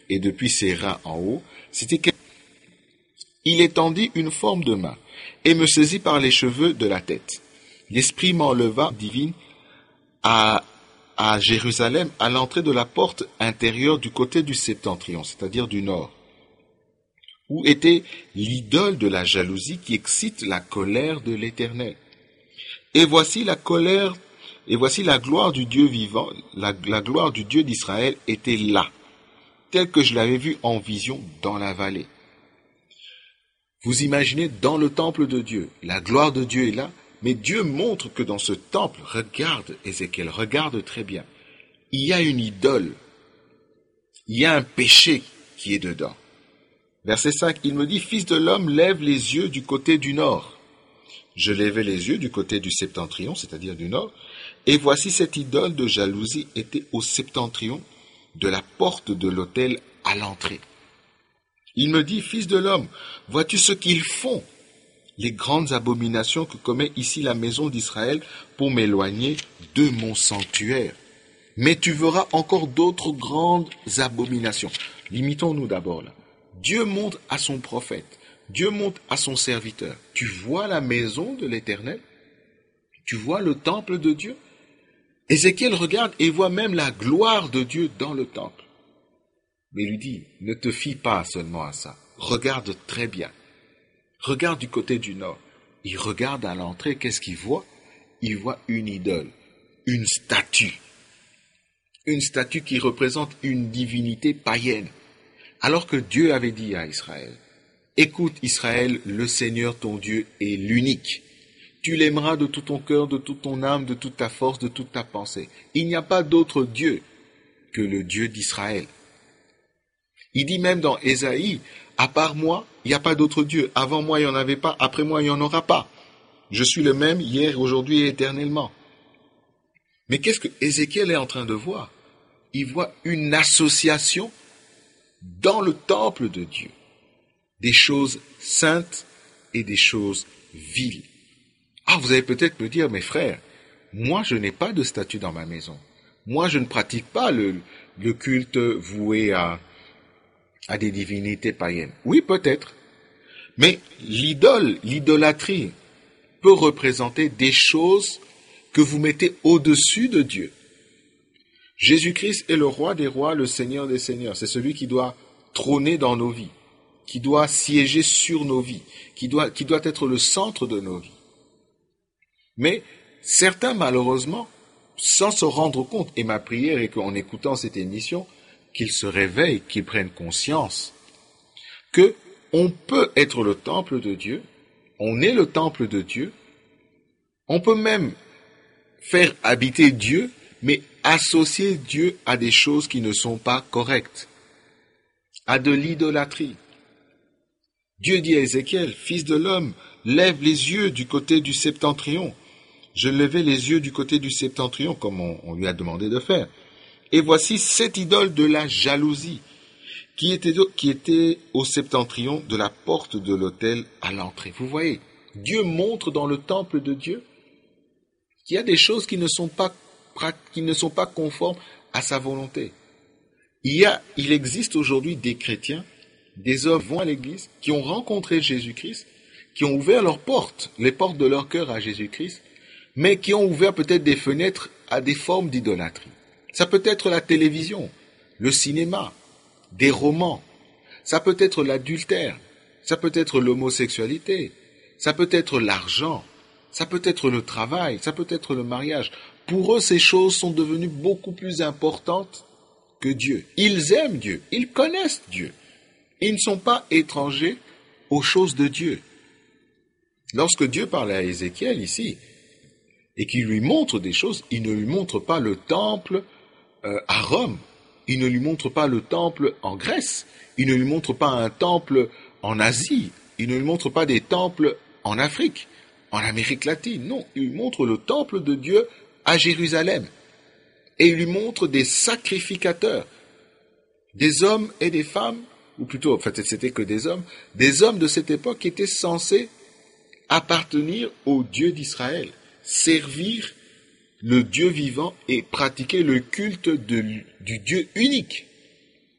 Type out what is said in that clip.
et depuis ses reins en haut, il étendit une forme de main, et me saisit par les cheveux de la tête. L'Esprit m'enleva divine à Jérusalem, à l'entrée de la porte intérieure du côté du septentrion, c'est-à-dire du nord, où était l'idole de la jalousie qui excite la colère de l'Éternel. Et voici la gloire du Dieu vivant, la gloire du Dieu d'Israël était là, telle que je l'avais vue en vision dans la vallée. Vous imaginez, dans le temple de Dieu, la gloire de Dieu est là, mais Dieu montre que dans ce temple, regarde Ézéchiel, regarde très bien, il y a une idole, il y a un péché qui est dedans. Verset 5, il me dit, « Fils de l'homme, lève les yeux du côté du nord. » Je levai les yeux du côté du septentrion, c'est-à-dire du nord, et voici cette idole de jalousie était au septentrion de la porte de l'autel à l'entrée. Il me dit, « Fils de l'homme, vois-tu ce qu'ils font, les grandes abominations que commet ici la maison d'Israël pour m'éloigner de mon sanctuaire. Mais tu verras encore d'autres grandes abominations. » Limitons-nous d'abord là. Dieu montre à son prophète, Dieu montre à son serviteur, tu vois la maison de l'Éternel, tu vois le temple de Dieu. Ézéchiel regarde et voit même la gloire de Dieu dans le temple. Mais il lui dit, ne te fie pas seulement à ça, regarde très bien. Regarde du côté du nord. Il regarde à l'entrée, qu'est-ce qu'il voit? Il voit une idole, une statue qui représente une divinité païenne. Alors que Dieu avait dit à Israël, « Écoute Israël, le Seigneur ton Dieu est l'unique. Tu l'aimeras de tout ton cœur, de toute ton âme, de toute ta force, de toute ta pensée. Il n'y a pas d'autre Dieu que le Dieu d'Israël. » Il dit même dans Ésaïe, « À part moi, il n'y a pas d'autre Dieu. Avant moi, il n'y en avait pas. Après moi, il n'y en aura pas. Je suis le même hier, aujourd'hui et éternellement. » Mais qu'est-ce que Ézéchiel est en train de voir? Il voit une association dans le temple de Dieu, des choses saintes et des choses viles. Ah, vous allez peut-être me dire, mes frères, moi je n'ai pas de statue dans ma maison. Moi je ne pratique pas le culte voué à des divinités païennes. Oui, peut-être. Mais l'idolâtrie peut représenter des choses que vous mettez au-dessus de Dieu. Jésus-Christ est le roi des rois, le Seigneur des seigneurs. C'est celui qui doit trôner dans nos vies, qui doit siéger sur nos vies, qui doit être le centre de nos vies. Mais certains, malheureusement, sans se rendre compte, et ma prière est qu'en écoutant cette émission, qu'ils se réveillent, qu'ils prennent conscience que on peut être le temple de Dieu, on est le temple de Dieu, on peut même faire habiter Dieu, mais associer Dieu à des choses qui ne sont pas correctes, à de l'idolâtrie. Dieu dit à Ézéchiel, « Fils de l'homme, lève les yeux du côté du septentrion. » Je levai les yeux du côté du septentrion, comme on lui a demandé de faire. Et voici cette idole de la jalousie, qui était au septentrion de la porte de l'autel à l'entrée. Vous voyez, Dieu montre dans le temple de Dieu qu'il y a des choses qui ne sont pas conformes à sa volonté. Il existe aujourd'hui des chrétiens, des hommes qui vont à l'église, qui ont rencontré Jésus-Christ, qui ont ouvert leurs portes, les portes de leur cœur à Jésus-Christ, mais qui ont ouvert peut-être des fenêtres à des formes d'idolâtrie. Ça peut être la télévision, le cinéma, des romans, ça peut être l'adultère, ça peut être l'homosexualité, ça peut être l'argent, ça peut être le travail, ça peut être le mariage. Pour eux, ces choses sont devenues beaucoup plus importantes que Dieu. Ils aiment Dieu, ils connaissent Dieu. Ils ne sont pas étrangers aux choses de Dieu. Lorsque Dieu parle à Ézéchiel ici, et qu'il lui montre des choses, il ne lui montre pas le temple à Rome, il ne lui montre pas le temple en Grèce, il ne lui montre pas un temple en Asie, il ne lui montre pas des temples en Afrique, en Amérique latine. Non, il lui montre le temple de Dieu à Jérusalem. Et il lui montre des sacrificateurs, des hommes et des femmes, ou plutôt, en fait, c'était que des hommes de cette époque qui étaient censés appartenir au Dieu d'Israël, servir le Dieu vivant et pratiquer le culte du Dieu unique.